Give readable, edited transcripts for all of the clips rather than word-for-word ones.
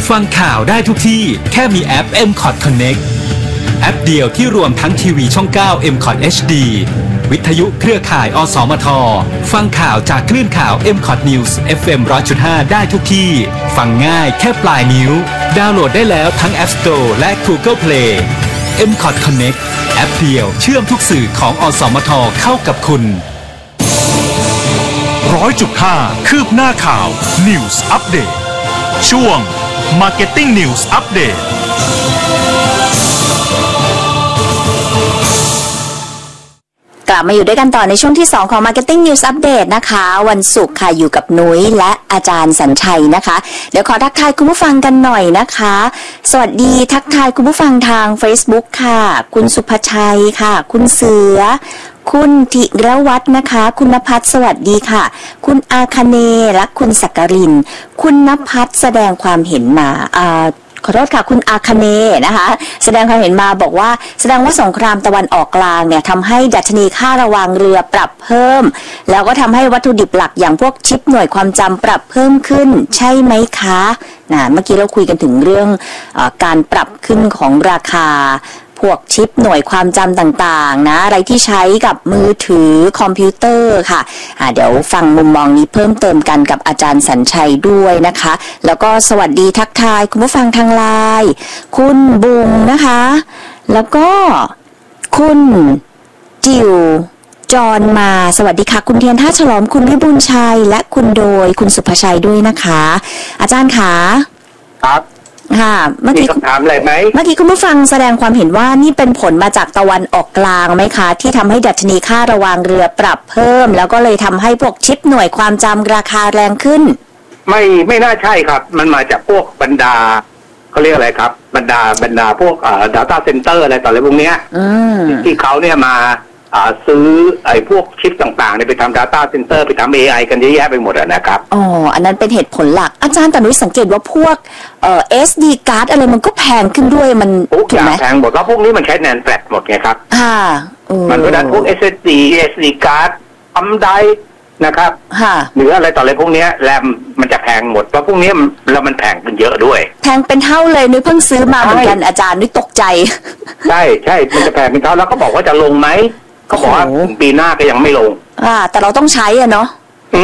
ฟังข่าวได้ทุกที่แค่มีแอป MCOT Connect แอปเดียวที่รวมทั้งทีวีช่อง 9 MCOT HD วิทยุเครือข่ายอสมทฟังข่าวจากคลื่นข่าว MCOT News FM 100.5 ได้ทุกที่ฟังง่ายแค่ปลายนิ้วดาวน์โหลดได้แล้วทั้ง App Store และ Google Play MCOT Connect แอปเดียวเชื่อมทุกสื่อของอสมทเข้ากับคุณ 100.5 คืบหน้าข่าว News Update ช่วง Marketing News Update กลับมาอยู่ด้วยกันต่อในช่วงที่2ของ Marketing News Update นะคะวันศุกร์ค่ะอยู่กับนุ้ยและอาจารย์สัญชัยนะคะเดี๋ยวขอทักทายคุณผู้ฟังกันหน่อยนะคะสวัสดีทักทายคุณผู้ฟังทาง Facebook ค่ะคุณสุภชัยค่ะคุณเสือคุณธิรวัฒน์นะคะคุณณภัทรสวัสดีค่ะคุณอาคเนและคุณสักกรินคุณณภัทรแสดงความเห็นมาขอโทษค่ะคุณอาคเนนะคะแสดงความเห็นมาบอกว่าแสดงว่าสงครามตะวันออกกลางเนี่ยทำให้ดัชนีค่าระวางเรือปรับเพิ่มแล้วก็ทำให้วัตถุดิบหลักอย่างพวกชิปหน่วยความจำปรับเพิ่มขึ้นใช่ไหมคะเมื่อกี้เราคุยกันถึงเรื่องการปรับขึ้นของราคาพวกชิปหน่วยความจำต่างๆนะอะไรที่ใช้กับมือถือคอมพิวเตอร์ค่ะเดี๋ยวฟังมุมมองนี้เพิ่มเติมกันกับอาจารย์สัญชัยด้วยนะคะแล้วก็สวัสดีทักทายคุณผู้ฟังทางไลน์คุณบุงนะคะแล้วก็คุณจิวจอนมาสวัสดีค่ะคุณเทียนท่าฉลอมคุณวิบูลย์ชัยและคุณโดยคุณสุภชัยด้วยนะคะอาจารย์คะครับค่ะเมื่อกี้คำถามอะไรไหมเมื่อกี้คุณผู้ฟังแสดงความเห็นว่านี่เป็นผลมาจากตะวันออกกลางไหมคะที่ทำให้ดัชนีค่าระวางเรือปรับเพิ่มแล้วก็เลยทำให้พวกชิปหน่วยความจำราคาแรงขึ้นไม่น่าใช่ครับมันมาจากพวกบรรดาเขาเรียกอะไรครับบรรดาพวกdata center อะไรต่ออะไรพวกเนี้ยที่เขาเนี่ยมาซื้อไอ้พวกชิปต่างๆเนี่ยไปทำ data center ไปทำ AI กันเยอะแยะไปหมดนะครับอันนั้นเป็นเหตุผลหลักอาจารย์แต่หนูสังเกตว่าพวกSD card อะไรมันก็แพงขึ้นด้วยมันถูกไหมแพงหมดเพราะพวกนี้มันใช้ NAND flash หมดไงครับมันก็ดันพวก SD card ทำได้นะครับหรืออะไรต่ออะไรพวกนี้แรมมันจะแพงหมดเพราะพวกนี้แล้วมันแพงเป็นเยอะด้วยแพงเป็นเท่าเลยนุ้ยเพิ่งซื้อมาเหมือนกันอาจารย์นุ้ยตกใจใช่มันจะแพงเป็นเท่าแล้วก็บอกว่าจะลงไหมก็บอกว่าปีหน้าก็ยังไม่ลงแต่เราต้องใช้เนาะ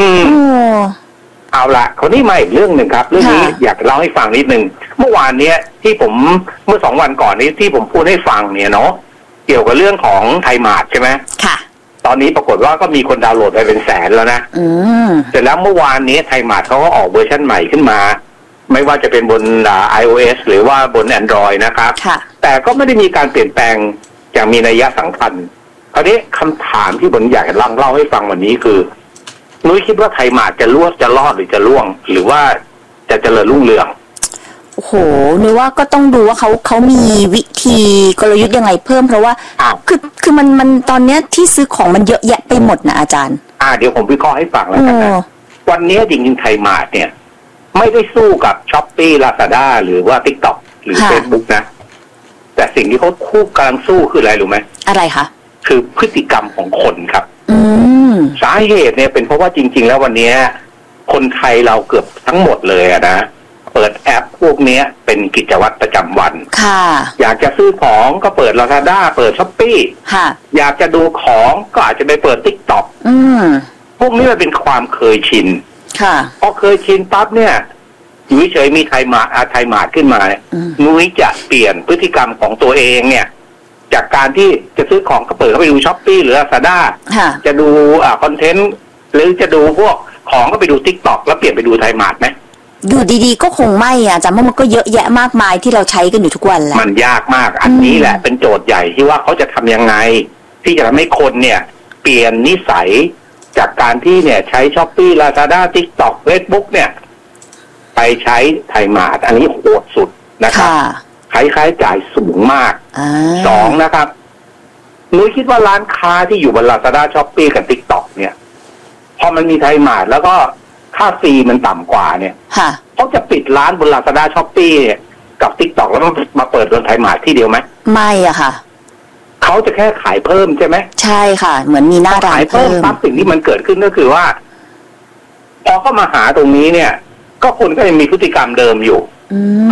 เอาละคนนี้มาอีกเรื่องหนึ่งครับเรื่องนี้อยากเล่าให้ฟังนิดนึงเมื่อวานเนี้ยที่ผมเมื่อ2 วันก่อนนี้ที่ผมพูดให้ฟังเนี่ยเนาะเกี่ยวกับเรื่องของไทยมาร์ทใช่ไหมค่ะตอนนี้ปรากฏว่าก็มีคนดาวน์โหลดไปเป็นแสนแล้วนะเสร็จแล้วเมื่อวานนี้ไทยมาร์ทเขาก็ออกเวอร์ชันใหม่ขึ้นมาไม่ว่าจะเป็นบนiOS หรือว่าบน Android นะครับแต่ก็ไม่ได้มีการเปลี่ยนแปลงอย่างมีนัยสำคัญคราวนี้คำถามที่ผมอยากจะเล่าให้ฟังวันนี้คือนุ้ยคิดว่าไทยมาร์ทจะรอดหรือจะร่วงหรือว่าจะเจริญรุ่งเรืองโอ้โหนุ้ยว่าก็ต้องดูว่าเขามีวิธีกลยุทธ์ยังไงเพิ่มเพราะว่าคือมันตอนเนี้ยที่ซื้อของมันเยอะแยะไปหมดนะอาจารย์เดี๋ยวผมวิเคราะห์ให้ฟังแล้วกันนะวันนี้จริงๆไทยมาร์ทเนี่ยไม่ได้สู้กับ Shopee Lazada หรือว่า TikTok หรือ Facebook นะแต่สิ่งที่เขากำลังสู้คืออะไรรู้ไหมอะไรคะคือพฤติกรรมของคนครับสาเหตุเนี่ยเป็นเพราะว่าจริงๆแล้ววันนี้คนไทยเราเกือบทั้งหมดเลยนะเปิดแอปพวกนี้เป็นกิจวัตรประจำวันอยากจะซื้อของก็เปิด Lazada เปิด Shopee อยากจะดูของก็อาจจะไปเปิด TikTok พวกนี้มันเป็นความเคยชินพอเคยชินปั๊บเนี่ยอยู่เฉยมีไทยมาร์ทขึ้นมานุ้ยจะเปลี่ยนพฤติกรรมของตัวเองเนี่ยจากการที่จะซื้อของก็เปิดเข้าไปดู Shopee หรือ Lazada จะดูคอนเทนต์หรือจะดูพวกของก็ไปดู TikTok แล้วเปลี่ยนไปดูไทยมาร์ทไหมอยู่ดีๆก็คงไม่จำว่ามันก็เยอะแยะมากมายที่เราใช้กันอยู่ทุกวันแล้วมันยากมากอันนี้แหละเป็นโจทย์ใหญ่ที่ว่าเขาจะทำยังไงที่จะทำให้คนเนี่ยเปลี่ยนนิสัยจากการที่เนี่ยใช้ Shopee Lazada TikTok Facebook เนี่ยไปใช้ไทยมาร์ทอันนี้โหดสุดนะครับค่าใช้จ่ายสูงมาก2นะครับนุ้ยคิดว่าร้านค้าที่อยู่บน Lazada Shopee กับ TikTok เนี่ยพอมันมีไทยมาร์ทแล้วก็ค่าฟรีมันต่ำกว่าเนี่ยเขาจะปิดร้านบน Lazada Shopee กับ TikTok แล้วมาเปิดบนไทยมาร์ทที่เดียวไหมไม่ค่ะเขาจะแค่ขายเพิ่มใช่ไหมใช่ค่ะเหมือนมีหน้าร้านเพิ่มปั๊บสิ่งที่มันเกิดขึ้นก็คือว่าพอเข้ามาหาตรงนี้เนี่ยก็คนก็ยังมีพฤติกรรมเดิมอยู่